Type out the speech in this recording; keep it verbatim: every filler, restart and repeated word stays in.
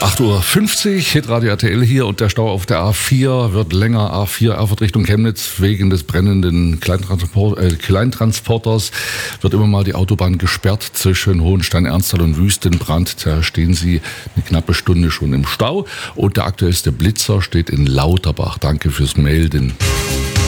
acht Uhr fünfzig, Hitradio R T L hier und der Stau auf der A vier wird länger. A vier Erfurt Richtung Chemnitz wegen des brennenden Kleintransport, äh, Kleintransporters wird immer mal die Autobahn gesperrt zwischen Hohenstein-Ernsthal und Wüstenbrand. Da stehen Sie eine knappe Stunde schon im Stau und der aktuellste Blitzer steht in Lauterbach. Danke fürs Melden.